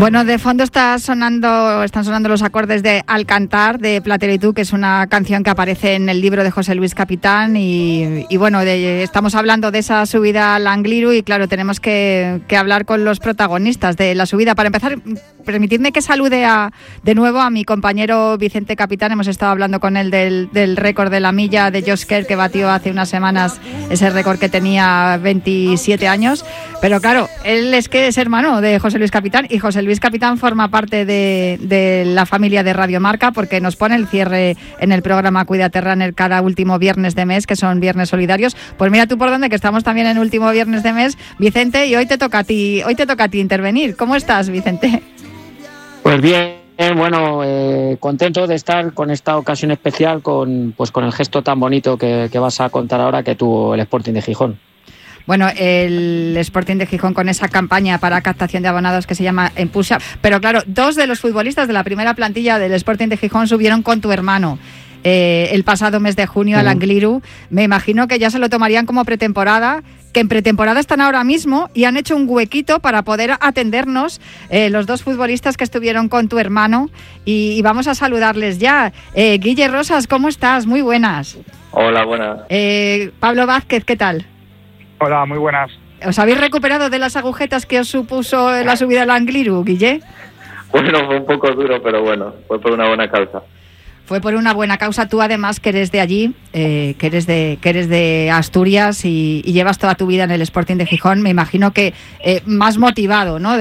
Bueno, de fondo están sonando los acordes de Al cantar, de Platero y tú, que es una canción que aparece en el libro de José Luis Capitán y bueno, estamos hablando de esa subida al Angliru y claro, tenemos que hablar con los protagonistas de la subida. Para empezar, permitidme que salude de nuevo a mi compañero Vicente Capitán. Hemos estado hablando con él del récord de la milla de Josh Kerr, que batió hace unas semanas ese récord que tenía 27 años. Pero claro, él es hermano de José Luis Capitán y José Luis Capitán forma parte de la familia de Radio Marca porque nos pone el cierre en el programa Cuídate Runner cada último viernes de mes, que son viernes solidarios. Pues mira tú por dónde, que estamos también en último viernes de mes, Vicente, y hoy te toca a ti intervenir. ¿Cómo estás, Vicente? Pues bien, bueno, contento de estar con esta ocasión especial con el gesto tan bonito que vas a contar ahora que tuvo el Sporting de Gijón. Bueno, el Sporting de Gijón con esa campaña para captación de abonados que se llama Impulsa. Pero claro, 2 de los futbolistas de la primera plantilla del Sporting de Gijón subieron con tu hermano el pasado mes de junio al Angliru. Me imagino que ya se lo tomarían como pretemporada, que en pretemporada están ahora mismo y han hecho un huequito para poder atendernos los 2 futbolistas que estuvieron con tu hermano y vamos a saludarles ya. Guille Rosas, ¿cómo estás? Muy buenas. Hola, buenas. Pablo Vázquez, ¿qué tal? Hola, muy buenas. ¿Os habéis recuperado de las agujetas que os supuso la subida al Angliru, Guille? Bueno, fue un poco duro, pero bueno, fue por una buena causa. Fue por una buena causa. Tú además que eres de allí, que eres de Asturias y llevas toda tu vida en el Sporting de Gijón, me imagino que más motivado, ¿no?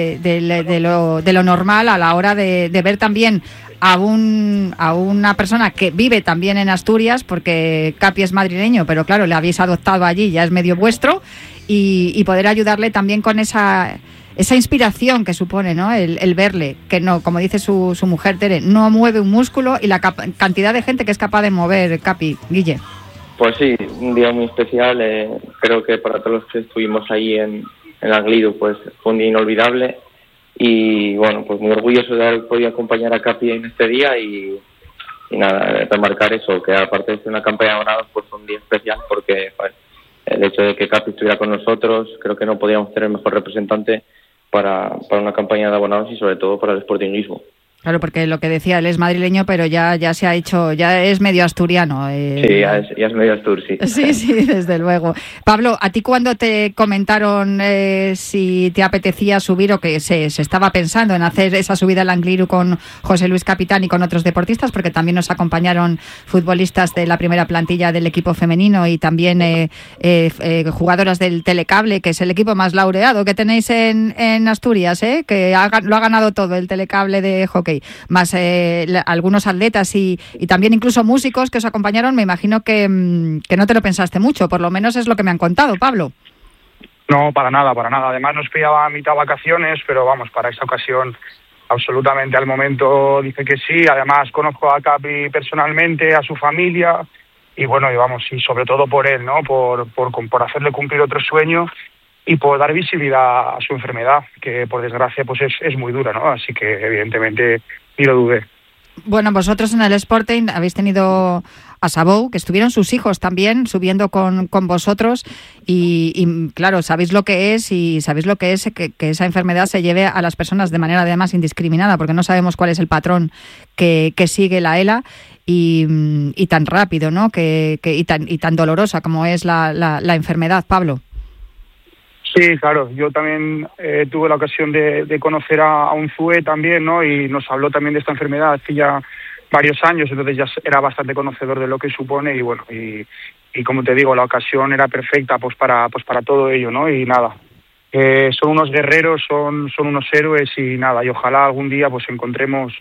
de lo normal a la hora de ver también a una persona que vive también en Asturias, porque Capi es madrileño, pero claro, le habéis adoptado allí, ya es medio vuestro, y poder ayudarle también con esa inspiración que supone, ¿no? El verle, que no, como dice su mujer Tere, no mueve un músculo y la cantidad de gente que es capaz de mover, Capi, Guille. Pues sí, un día muy especial, creo que para todos los que estuvimos ahí en Angliru, pues fue un día inolvidable y bueno, pues muy orgulloso de haber podido acompañar a Capi en este día y nada, remarcar eso, que aparte de ser una campaña de abonados, pues fue un día especial porque pues, el hecho de que Capi estuviera con nosotros, creo que no podíamos tener mejor representante para una campaña de abonados y sobre todo para el sportingismo. Claro, porque lo que decía, él es madrileño, pero ya se ha hecho, ya es medio asturiano. Sí, ya es medio astur, sí. Sí, desde luego. Pablo, ¿a ti cuando te comentaron si te apetecía subir o que se estaba pensando en hacer esa subida al Angliru con José Luis Capitán y con otros deportistas, porque también nos acompañaron futbolistas de la primera plantilla del equipo femenino y también jugadoras del Telecable, que es el equipo más laureado que tenéis en Asturias, que lo ha ganado todo el Telecable de hockey, más algunos atletas y también incluso músicos que os acompañaron? Me imagino que no te lo pensaste mucho, por lo menos es lo que me han contado, Pablo. No, para nada. Además nos pillaba a mitad vacaciones, pero vamos, para esa ocasión absolutamente al momento dice que sí. Además conozco a Capi personalmente, a su familia y bueno, y vamos, y sobre todo por él, ¿no? Por hacerle cumplir otro sueño y por dar visibilidad a su enfermedad, que por desgracia pues es muy dura, ¿no? Así que evidentemente ni lo dudé. Bueno, vosotros en el Sporting habéis tenido a Sabou, que estuvieron sus hijos también subiendo con vosotros y claro, sabéis lo que es que esa enfermedad se lleve a las personas de manera además indiscriminada, porque no sabemos cuál es el patrón que sigue la ELA y tan rápido, ¿no? Y tan dolorosa como es la enfermedad, Pablo. Sí, claro, yo también tuve la ocasión de conocer a Unzué también, ¿no? Y nos habló también de esta enfermedad hace ya varios años, entonces ya era bastante conocedor de lo que supone y bueno, y como te digo, la ocasión era perfecta pues para todo ello, ¿no? Y nada, son unos guerreros, son unos héroes y nada, y ojalá algún día pues encontremos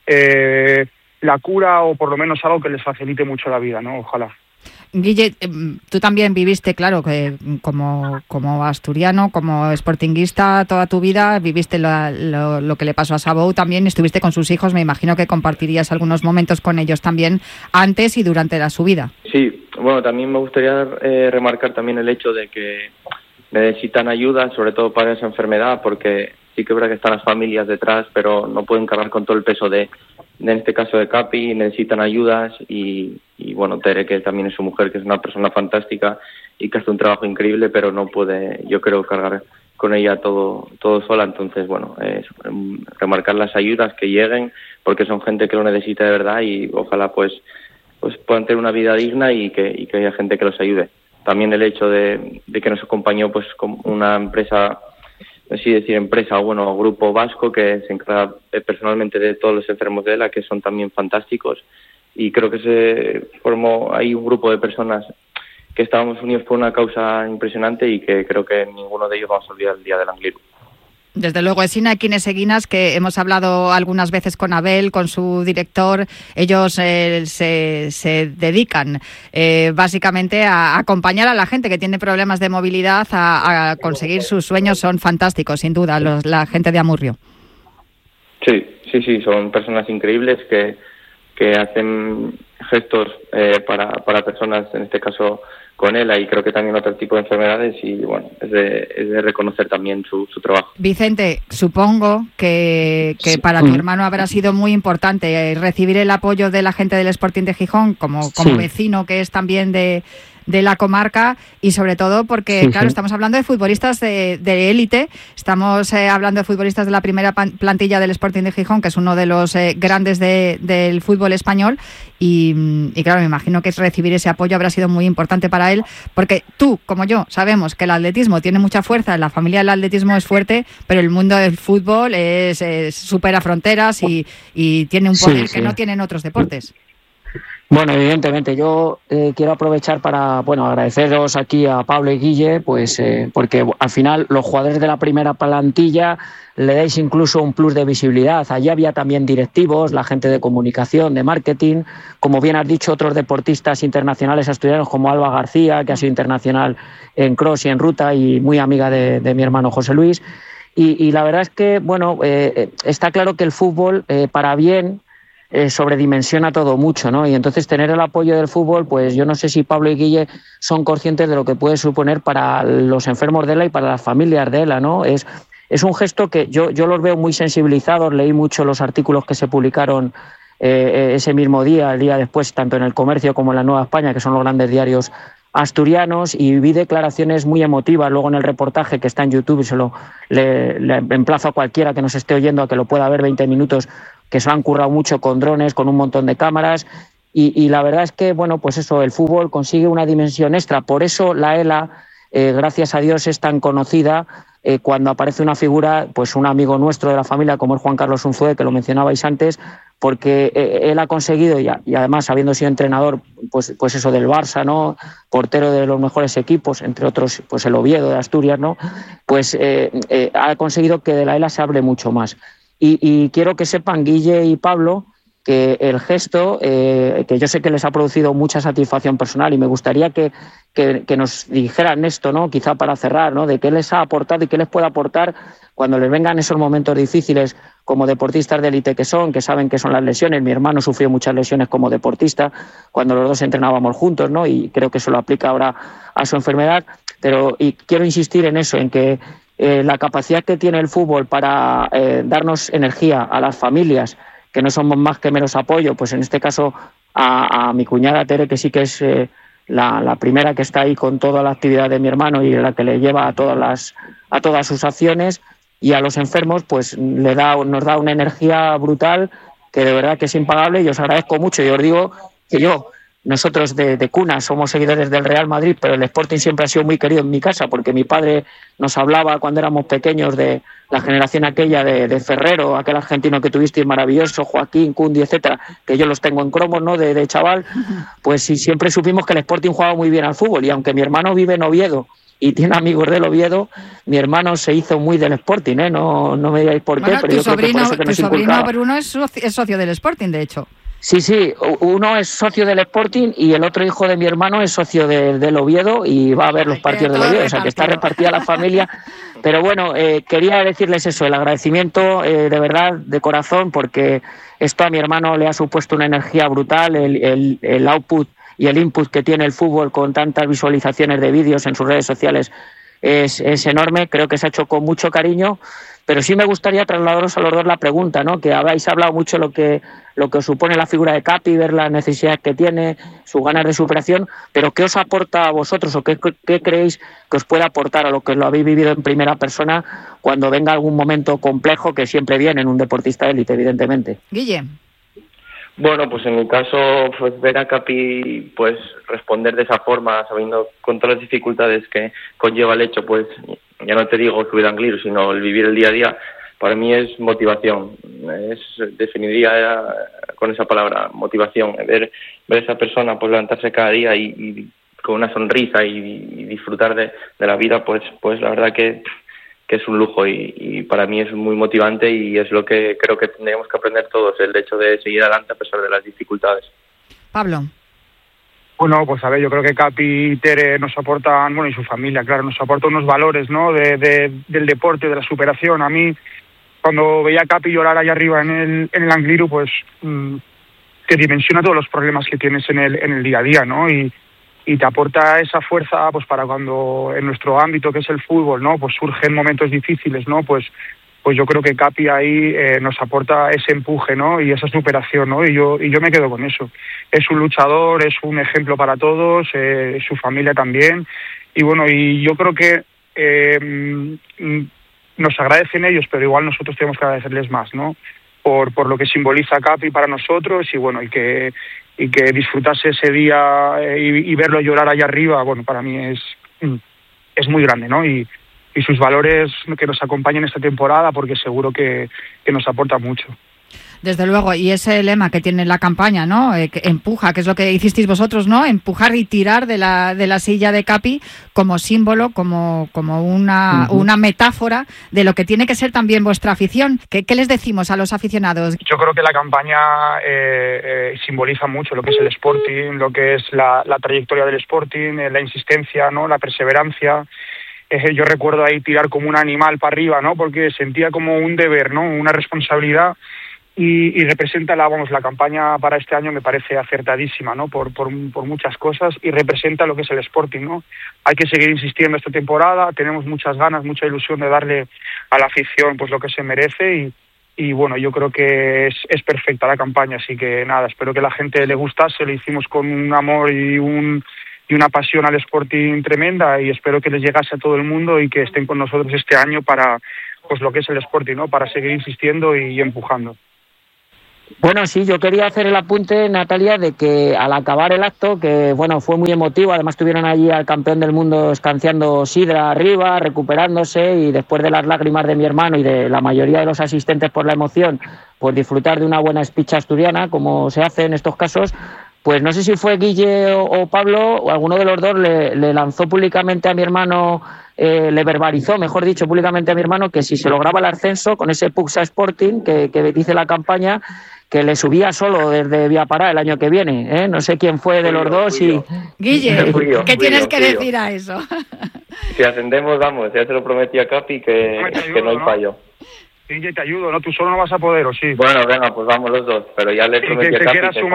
la cura o por lo menos algo que les facilite mucho la vida, ¿no? Ojalá. Guille, tú también viviste, claro, que como asturiano, como sportinguista toda tu vida, viviste lo que le pasó a Sabou también, estuviste con sus hijos, me imagino que compartirías algunos momentos con ellos también antes y durante la subida. Sí, bueno, también me gustaría remarcar también el hecho de que necesitan ayuda, sobre todo para esa enfermedad, porque sí que es verdad que están las familias detrás, pero no pueden cargar con todo el peso en este caso de Capi, necesitan ayudas y bueno, Tere, que también es su mujer, que es una persona fantástica y que hace un trabajo increíble, pero no puede, yo creo, cargar con ella todo sola. Entonces, bueno, remarcar las ayudas que lleguen, porque son gente que lo necesita de verdad, y ojalá pues puedan tener una vida digna y que haya gente que los ayude. También el hecho de que nos acompañó pues con una empresa, así decir empresa, o grupo vasco que se encarga personalmente de todos los enfermos de ELA, que son también fantásticos, y creo que se formó ahí un grupo de personas que estábamos unidos por una causa impresionante y que creo que ninguno de ellos vamos a olvidar el día del Angliru. Desde luego, Esina Equines Eguinas, que hemos hablado algunas veces con Abel, con su director, ellos se dedican básicamente a acompañar a la gente que tiene problemas de movilidad a conseguir sus sueños. Son fantásticos, sin duda, la gente de Amurrio. Sí, son personas increíbles que hacen gestos para personas, en este caso con ELA, y creo que también otro tipo de enfermedades, y bueno, es de reconocer también su trabajo. Vicente, supongo que para tu hermano habrá sido muy importante recibir el apoyo de la gente del Sporting de Gijón, como vecino que es también de la comarca, y sobre todo porque, claro, estamos hablando de futbolistas de élite, estamos hablando de futbolistas de la primera plantilla del Sporting de Gijón, que es uno de los grandes del fútbol español, y claro, me imagino que recibir ese apoyo habrá sido muy importante para él, porque tú, como yo, sabemos que el atletismo tiene mucha fuerza, la familia del atletismo es fuerte, pero el mundo del fútbol supera fronteras y tiene un poder que no tienen otros deportes. Bueno, evidentemente, yo quiero aprovechar para agradeceros aquí a Pablo y Guille, pues porque al final los jugadores de la primera plantilla le dais incluso un plus de visibilidad. Allí había también directivos, la gente de comunicación, de marketing, como bien has dicho, otros deportistas internacionales asturianos como Alba García, que ha sido internacional en cross y en ruta y muy amiga de mi hermano José Luis. Y la verdad es que, está claro que el fútbol, para bien, sobredimensiona todo mucho, ¿no? Y entonces tener el apoyo del fútbol, pues yo no sé si Pablo y Guille son conscientes de lo que puede suponer para los enfermos de ELA y para las familias de ELA, ¿no? Es un gesto que yo los veo muy sensibilizados. Leí mucho los artículos que se publicaron ese mismo día, el día después, tanto en El Comercio como en La Nueva España, que son los grandes diarios asturianos, y vi declaraciones muy emotivas luego en el reportaje que está en YouTube, y le emplazo a cualquiera que nos esté oyendo a que lo pueda ver, 20 minutos, que se han currado mucho con drones, con un montón de cámaras, y la verdad es que, el fútbol consigue una dimensión extra. Por eso la ELA, gracias a Dios, es tan conocida cuando aparece una figura, pues un amigo nuestro de la familia, como es Juan Carlos Unzué, que lo mencionabais antes, porque él ha conseguido, y además habiendo sido entrenador, pues eso del Barça, ¿no? Portero de los mejores equipos, entre otros, pues el Oviedo de Asturias, ¿no? Pues ha conseguido que de la ELA se hable mucho más. Y quiero que sepan, Guille y Pablo, que el gesto, que yo sé que les ha producido mucha satisfacción personal, y me gustaría que nos dijeran esto, ¿no? Quizá para cerrar, ¿no? De qué les ha aportado y qué les puede aportar cuando les vengan esos momentos difíciles como deportistas de élite que saben que son las lesiones. Mi hermano sufrió muchas lesiones como deportista cuando los dos entrenábamos juntos, ¿no? Y creo que eso lo aplica ahora a su enfermedad. Y quiero insistir en eso, en que la capacidad que tiene el fútbol para darnos energía a las familias, que no somos más que meros apoyo, pues en este caso a mi cuñada Tere, que sí que es la primera que está ahí con toda la actividad de mi hermano y la que le lleva a todas sus acciones, y a los enfermos pues nos da una energía brutal que de verdad que es impagable, y os agradezco mucho. Y os digo que nosotros de cuna somos seguidores del Real Madrid, pero el Sporting siempre ha sido muy querido en mi casa, porque mi padre nos hablaba cuando éramos pequeños de la generación aquella de Ferrero, aquel argentino que tuvisteis maravilloso, Joaquín, Cundi, etcétera, que yo los tengo en cromos, ¿no? De chaval, pues sí, siempre supimos que el Sporting jugaba muy bien al fútbol, y aunque mi hermano vive en Oviedo y tiene amigos del Oviedo, mi hermano se hizo muy del Sporting, ¿eh? No me digáis por qué, pero yo creo que por eso que nos inculcaba. Tu sobrino Bruno es socio del Sporting, de hecho. Sí, uno es socio del Sporting y el otro hijo de mi hermano es socio del Oviedo y va a ver los partidos del Oviedo, o sea que está repartida la familia. Pero bueno, quería decirles eso, el agradecimiento de verdad, de corazón, porque esto a mi hermano le ha supuesto una energía brutal, el output y el input que tiene el fútbol con tantas visualizaciones de vídeos en sus redes sociales es enorme. Creo que se ha hecho con mucho cariño, pero sí me gustaría trasladaros a los dos la pregunta, ¿no? Que habéis hablado mucho lo que os supone la figura de Capi, ver las necesidades que tiene, sus ganas de superación, pero ¿qué os aporta a vosotros o qué creéis que os puede aportar a lo que lo habéis vivido en primera persona cuando venga algún momento complejo, que siempre viene en un deportista de élite, evidentemente? Guille. Bueno, pues en mi caso, pues ver a Capi pues responder de esa forma, sabiendo con todas las dificultades que conlleva el hecho, pues ya no te digo subir a Angliru, sino el vivir el día a día, para mí es motivación. Definiría con esa palabra, motivación. Ver a esa persona pues levantarse cada día y con una sonrisa y disfrutar de la vida, pues la verdad que es un lujo y para mí es muy motivante y es lo que creo que tendríamos que aprender todos, el hecho de seguir adelante a pesar de las dificultades. Pablo. Bueno, pues a ver, yo creo que Capi y Tere nos aportan, bueno, y su familia, claro, nos aportan unos valores, ¿no?, del deporte, de la superación. A mí, cuando veía a Capi llorar allá arriba en el Angliru, pues te dimensiona todos los problemas que tienes en el día a día, ¿no? Y te aporta esa fuerza pues para cuando en nuestro ámbito, que es el fútbol, ¿no?, pues surgen momentos difíciles, ¿no?, pues yo creo que Capi ahí nos aporta ese empuje, ¿no?, y esa superación, ¿no?, y yo me quedo con eso. Es un luchador, es un ejemplo para todos, su familia también, y bueno, y yo creo que nos agradecen ellos, pero igual nosotros tenemos que agradecerles más, ¿no?, por lo que simboliza Capi para nosotros, y bueno, y que disfrutase ese día y verlo llorar allá arriba, bueno, para mí es muy grande, ¿no? Y sus valores que nos acompañen esta temporada, porque seguro que nos aporta mucho. Desde luego, y ese lema que tiene la campaña, ¿no?, que empuja, que es lo que hicisteis vosotros, ¿no?, empujar y tirar de la silla de Capi como símbolo, como una metáfora de lo que tiene que ser también vuestra afición. ¿Qué les decimos a los aficionados? Yo creo que la campaña simboliza mucho lo que es el Sporting, lo que es la trayectoria del Sporting, la insistencia, ¿no?, la perseverancia. Yo recuerdo ahí tirar como un animal para arriba, ¿no?, porque sentía como un deber, ¿no?, una responsabilidad. Y representa la campaña para este año, me parece acertadísima, ¿no?, por muchas cosas, y representa lo que es el Sporting, ¿no? Hay que seguir insistiendo esta temporada, tenemos muchas ganas, mucha ilusión de darle a la afición pues lo que se merece y bueno, yo creo que es perfecta la campaña, así que nada, espero que la gente le gustase, lo hicimos con un amor y una pasión al Sporting tremenda, y espero que les llegase a todo el mundo y que estén con nosotros este año para pues lo que es el Sporting, ¿no?, para seguir insistiendo y empujando. Bueno, sí, yo quería hacer el apunte, Natalia, de que al acabar el acto, que bueno, fue muy emotivo, además tuvieron allí al campeón del mundo escanciando sidra arriba, recuperándose, y después de las lágrimas de mi hermano y de la mayoría de los asistentes por la emoción, pues disfrutar de una buena speech asturiana, como se hace en estos casos. Pues no sé si fue Guille o Pablo, o alguno de los dos le lanzó públicamente a mi hermano, le verbalizó, mejor dicho, públicamente a mi hermano, que si se lograba el ascenso con ese Puxa Sporting que dice la campaña, que le subía solo desde Viapará el año que viene, ¿eh? No sé quién fue de los dos. Y Guille, ¿qué tienes que decir a eso? Si ascendemos, vamos, ya se lo prometí a Capi que no hay fallo. Guille, te ayudo, ¿no? Tú solo no vas a poder, ¿o sí? Bueno, venga, pues vamos los dos, pero ya le prometí a Capi que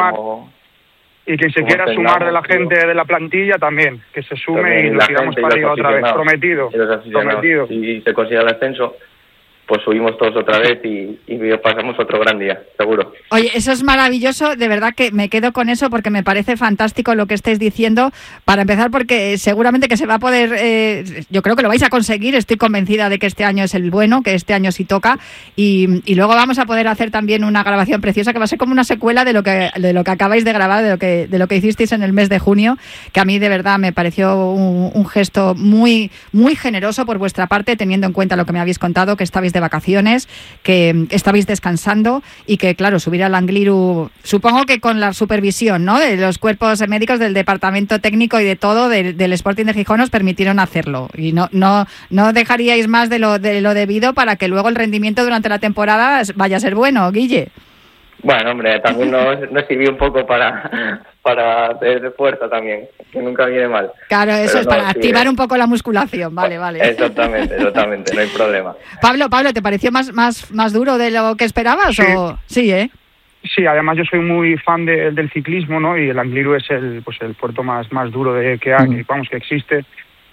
y quien se quiera sumar de la gente de la plantilla también, que se sume también, y nos tiramos para arriba otra vez. Prometido. Si se consigue el ascenso, pues subimos todos otra vez y pasamos otro gran día, seguro. Oye, eso es maravilloso, de verdad que me quedo con eso porque me parece fantástico lo que estáis diciendo, para empezar porque seguramente que se va a poder, yo creo que lo vais a conseguir, estoy convencida de que este año es el bueno, que este año sí toca, y luego vamos a poder hacer también una grabación preciosa que va a ser como una secuela de lo que acabáis de grabar, de lo que hicisteis en el mes de junio, que a mí de verdad me pareció un gesto muy, muy generoso por vuestra parte, teniendo en cuenta lo que me habéis contado, que estabais de vacaciones, que estabais descansando y que, claro, subir al Angliru, supongo que con la supervisión, ¿no?, de los cuerpos médicos, del departamento técnico y de todo del Sporting de Gijón, os permitieron hacerlo y no dejaríais más de lo debido para que luego el rendimiento durante la temporada vaya a ser bueno, Guille. Bueno, hombre, también nos sirvió un poco para hacer fuerza también, que nunca viene mal. Claro, eso es para activar un poco la musculación, vale. Exactamente, no hay problema. Pablo, ¿te pareció más duro de lo que esperabas? Sí. ¿O? Sí, ¿eh? Sí, además yo soy muy fan del ciclismo, ¿no? Y el Angliru es el puerto más duro que hay, que existe.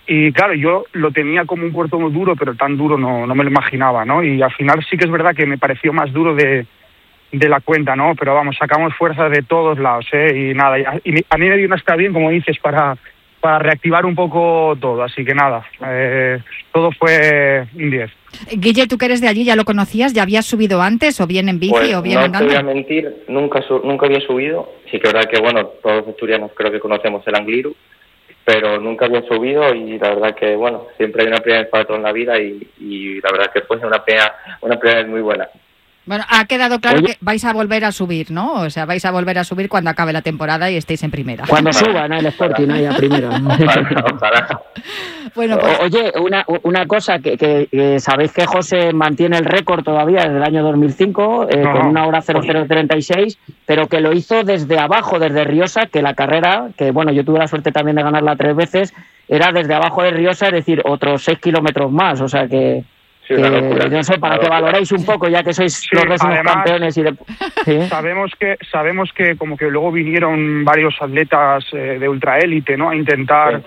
Y claro, yo lo tenía como un puerto muy duro, pero tan duro no me lo imaginaba, ¿no? Y al final sí que es verdad que me pareció más duro de la cuenta, ¿no? Pero vamos, sacamos fuerza de todos lados, y nada, y a mí me vino hasta bien, como dices, para reactivar un poco todo, así que nada, todo fue un 10. Guille, tú que eres de allí, ¿ya lo conocías? ¿Ya habías subido antes, o bien en bici, pues o bien andando? No te voy a mentir, nunca había subido. Sí que es verdad que, bueno, todos los asturianos creo que conocemos el Angliru, pero nunca había subido, y la verdad que, bueno, siempre hay una primera vez para todo en la vida, y la verdad que fue una primera vez muy buena. Bueno, ha quedado claro que vais a volver a subir, ¿no? O sea, vais a volver a subir cuando acabe la temporada y estéis en primera. Cuando suban el Sporting ahí a primera. Ojalá. Bueno, pues... Oye, una cosa, que sabéis que José mantiene el récord todavía desde el año 2005, con 1 hora 0036, pero que lo hizo desde abajo, desde Riosa, que la carrera, que bueno, yo tuve la suerte también de ganarla 3 veces, era desde abajo de Riosa, es decir, otros 6 kilómetros más, o sea que... Sí, no sé, para que valoréis un poco, ya que sois los décimos campeones. ¿Sí? Sabemos que como que luego vinieron varios atletas de ultraélite, ¿no? A intentar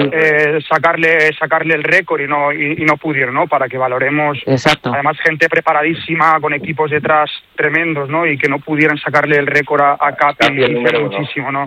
sacarle el récord y no pudieron, ¿no? Para que valoremos. Exacto. Además, gente preparadísima, con equipos detrás tremendos, ¿no? Y que no pudieran sacarle el récord a Capi muchísimo, ¿no?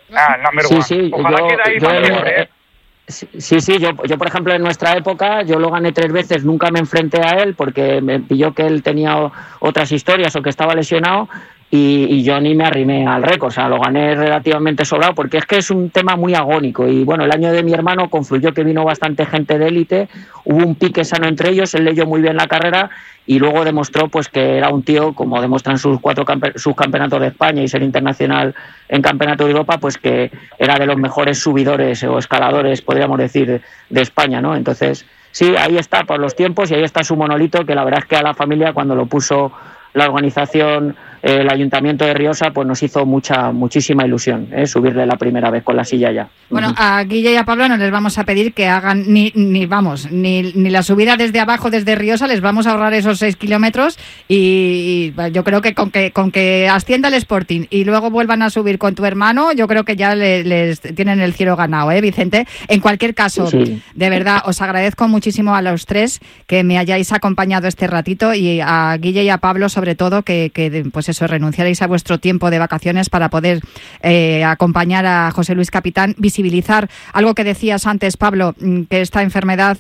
Sí, ojalá quede ahí para mejor, Sí, yo por ejemplo en nuestra época yo lo gané 3 veces, nunca me enfrenté a él porque me pilló que él tenía otras historias o que estaba lesionado y yo ni me arrimé al récord, o sea, lo gané relativamente sobrado porque es que es un tema muy agónico y bueno, el año de mi hermano confluyó que vino bastante gente de élite, hubo un pique sano entre ellos, él leyó muy bien la carrera y luego demostró pues que era un tío, como demuestran sus 4 subcampeonatos de España y ser internacional en Campeonato de Europa, pues que era de los mejores subidores o escaladores, podríamos decir, de España, ¿no? Entonces, sí, ahí está por los tiempos y ahí está su monolito, que la verdad es que a la familia cuando lo puso la organización, el Ayuntamiento de Riosa, pues nos hizo muchísima ilusión subirle la primera vez con la silla ya. Bueno, a Guille y a Pablo no les vamos a pedir que hagan ni la subida desde abajo, desde Riosa, les vamos a ahorrar esos 6 kilómetros y yo creo que con que ascienda el Sporting y luego vuelvan a subir con tu hermano, yo creo que ya les tienen el cielo ganado, Vicente. En cualquier caso, sí. De verdad, os agradezco muchísimo a los 3 que me hayáis acompañado este ratito y a Guille y a Pablo sobre todo que pues eso, renunciaréis a vuestro tiempo de vacaciones para poder acompañar a José Luis Capitán, visibilizar algo que decías antes, Pablo, que esta enfermedad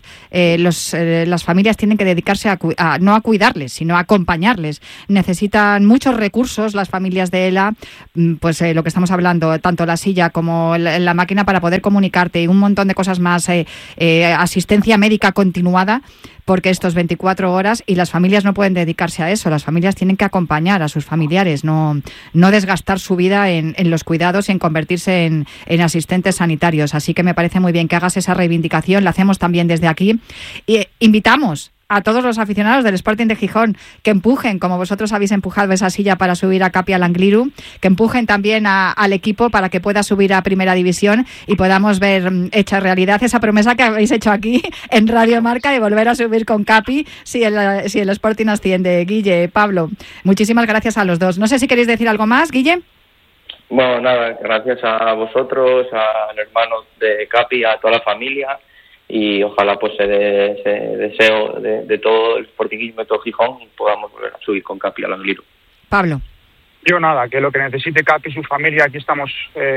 las familias tienen que dedicarse no a cuidarles, sino a acompañarles. Necesitan muchos recursos las familias de ELA, pues lo que estamos hablando, tanto la silla como la máquina para poder comunicarte y un montón de cosas más, asistencia médica continuada, porque estos 24 horas y las familias no pueden dedicarse a eso, las familias tienen que acompañar a sus familiares, no desgastar su vida en los cuidados y en convertirse en asistentes sanitarios. Así que me parece muy bien que hagas esa reivindicación, la hacemos también desde aquí. Y invitamos a todos los aficionados del Sporting de Gijón que empujen, como vosotros habéis empujado esa silla para subir a Capi al Angliru, que empujen también al equipo para que pueda subir a Primera División y podamos ver hecha realidad esa promesa que habéis hecho aquí en Radio Marca de volver a subir con Capi si el Sporting asciende. Guille, Pablo, muchísimas gracias a los dos. No sé si queréis decir algo más, Guille. Bueno, nada, gracias a vosotros, al hermano de Capi, a toda la familia. Y ojalá pues ese deseo de todo el sportingismo de todo Gijón podamos volver a subir con Capi al Angliru. Pablo. Yo nada, que lo que necesite Capi y su familia, aquí estamos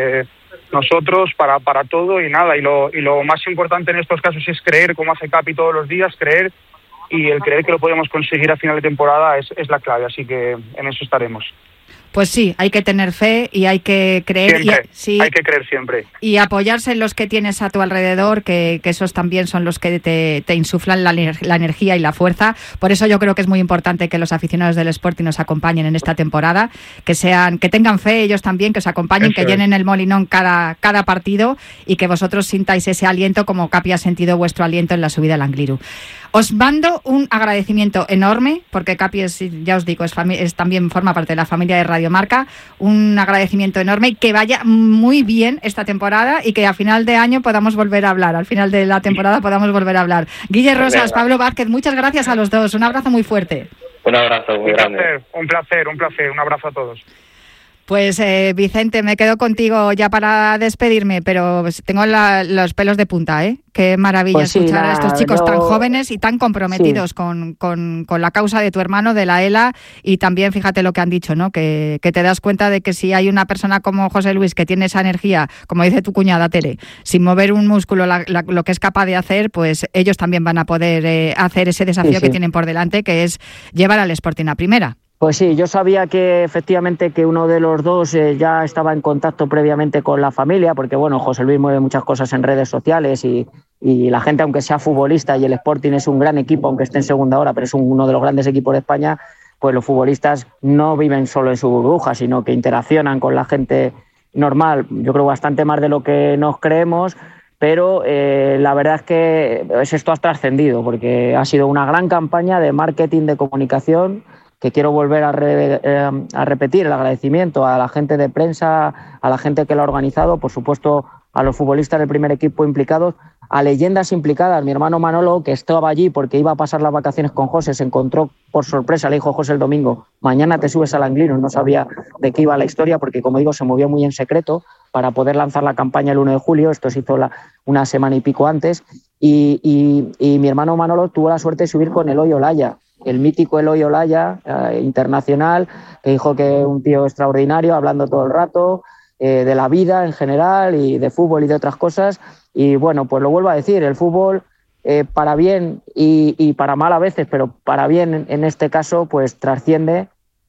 nosotros para todo y nada. Y lo más importante en estos casos es creer, como hace Capi todos los días, creer, y el creer que lo podemos conseguir a final de temporada es la clave, así que en eso estaremos. Pues sí, hay que tener fe y hay que creer. Hay que creer siempre. Y apoyarse en los que tienes a tu alrededor, que esos también son los que te insuflan la energía y la fuerza. Por eso yo creo que es muy importante que los aficionados del Sporting nos acompañen en esta temporada, que tengan fe ellos también, que os acompañen, eso que llenen el Molinón cada partido y que vosotros sintáis ese aliento como Capi ha sentido vuestro aliento en la subida al Angliru. Os mando un agradecimiento enorme, porque Capi ya os digo, también forma parte de la familia de Radio Marca. Un agradecimiento enorme y que vaya muy bien esta temporada y que a final de año podamos volver a hablar, al final de la temporada podamos volver a hablar. Guille Rosas, Pablo Vázquez, muchas gracias a los dos. Un abrazo muy fuerte. Un abrazo muy grande. Un placer. Un abrazo a todos. Pues Vicente, me quedo contigo ya para despedirme, pero tengo los pelos de punta, ¿eh? Qué maravilla pues sí, escuchar a estos chicos tan jóvenes y tan comprometidos sí. con la causa de tu hermano, de la ELA, y también fíjate lo que han dicho, ¿no? Que te das cuenta de que si hay una persona como José Luis que tiene esa energía, como dice tu cuñada Tere, sin mover un músculo lo que es capaz de hacer, pues ellos también van a poder hacer ese desafío que tienen por delante, que es llevar al Sporting a primera. Pues sí, yo sabía que efectivamente que uno de los dos ya estaba en contacto previamente con la familia, porque bueno, José Luis mueve muchas cosas en redes sociales y la gente, aunque sea futbolista, y el Sporting es un gran equipo, aunque esté en segunda hora, pero es uno de los grandes equipos de España, pues los futbolistas no viven solo en su burbuja, sino que interaccionan con la gente normal, yo creo bastante más de lo que nos creemos, pero la verdad es que esto ha trascendido, porque ha sido una gran campaña de marketing, de comunicación, que quiero volver a repetir el agradecimiento a la gente de prensa, a la gente que lo ha organizado, por supuesto a los futbolistas del primer equipo implicados, a leyendas implicadas. Mi hermano Manolo, que estaba allí porque iba a pasar las vacaciones con José, se encontró por sorpresa, le dijo José el domingo, mañana te subes al Angliru, no sabía de qué iba la historia porque, como digo, se movió muy en secreto para poder lanzar la campaña el 1 de julio, esto se hizo una semana y pico antes, y mi hermano Manolo tuvo la suerte de subir con Eloy Olaya, el mítico Eloy Olaya, internacional, que dijo que un tío extraordinario, hablando todo el rato de la vida en general y de fútbol y de otras cosas. Y bueno, pues lo vuelvo a decir, el fútbol para bien y para mal a veces, pero para bien en este caso, pues trasciende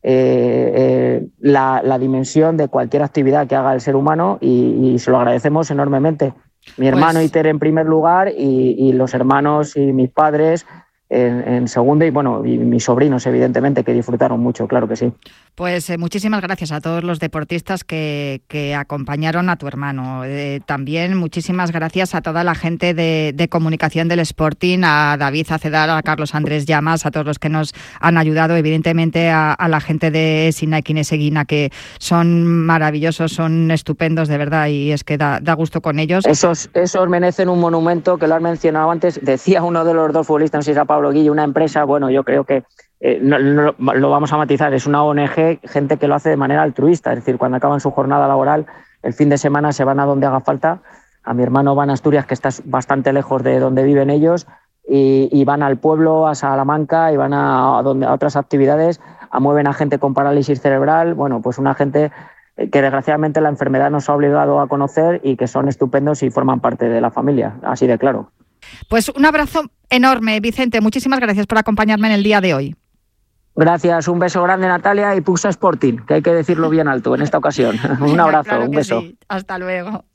la dimensión de cualquier actividad que haga el ser humano y se lo agradecemos enormemente. Mi hermano Iter en primer lugar y los hermanos y mis padres en segundo, y bueno, y mis sobrinos evidentemente, que disfrutaron mucho, claro que sí. Pues muchísimas gracias a todos los deportistas que acompañaron a tu hermano. También muchísimas gracias a toda la gente de comunicación del Sporting, a David Acedal, a Carlos Andrés Llamas, a todos los que nos han ayudado, evidentemente a la gente de Sina y Kineseguina, que son maravillosos, son estupendos de verdad, y es que da gusto con ellos. Esos merecen un monumento, que lo has mencionado antes, decía uno de los dos futbolistas, no sé si era Pablo Guille, una empresa, bueno, yo creo que no, lo vamos a matizar, es una ONG, gente que lo hace de manera altruista, es decir, cuando acaban su jornada laboral, el fin de semana se van a donde haga falta. A mi hermano van a Asturias, que está bastante lejos de donde viven ellos, y van al pueblo, a Salamanca, y van a otras actividades, mueven a gente con parálisis cerebral, bueno, pues una gente que desgraciadamente la enfermedad nos ha obligado a conocer y que son estupendos y forman parte de la familia, así de claro. Pues un abrazo enorme, Vicente, muchísimas gracias por acompañarme en el día de hoy. Gracias, un beso grande, Natalia, y Puxa Sporting, que hay que decirlo bien alto en esta ocasión. Un abrazo, claro, un beso. Sí. Hasta luego.